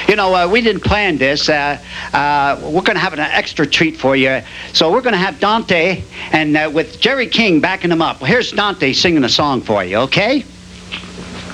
We didn't plan this. We're going to have an extra treat for you. So we're going to have Dante and with Jerry King backing him up. Here's Dante singing a song for you, okay?